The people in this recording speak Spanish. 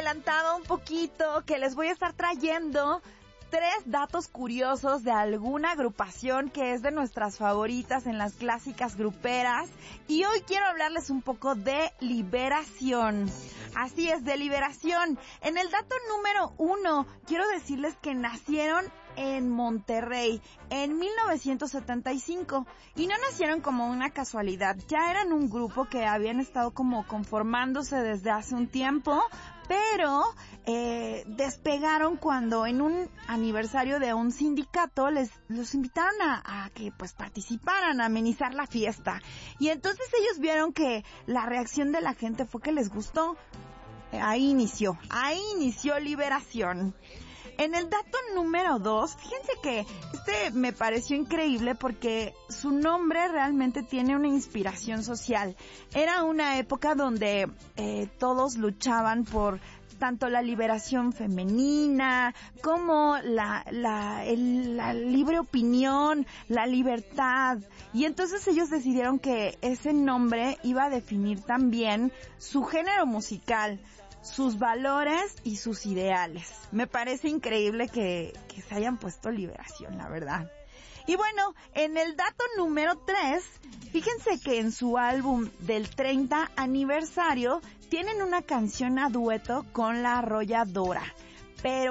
adelantado un poquito que les voy a estar trayendo 3 datos curiosos de alguna agrupación que es de nuestras favoritas en las clásicas gruperas. Y hoy quiero hablarles un poco de Liberación. Así es, de Liberación. En el dato número 1, quiero decirles que nacieron en Monterrey en 1975 y no nacieron como una casualidad, ya eran un grupo que habían estado como conformándose desde hace un tiempo, pero despegaron cuando en un aniversario de un sindicato los invitaron a que pues participaran, a amenizar la fiesta, y entonces ellos vieron que la reacción de la gente fue que les gustó. Ahí inició Liberación. En el dato número 2, fíjense que me pareció increíble porque su nombre realmente tiene una inspiración social. Era una época donde todos luchaban por tanto la liberación femenina como la libre opinión, la libertad. Y entonces ellos decidieron que ese nombre iba a definir también su género musical, sus valores y sus ideales. Me parece increíble que se hayan puesto Liberación, la verdad. Y bueno, en el dato número 3, fíjense que en su álbum del 30 aniversario tienen una canción a dueto con La Arrolladora. Pero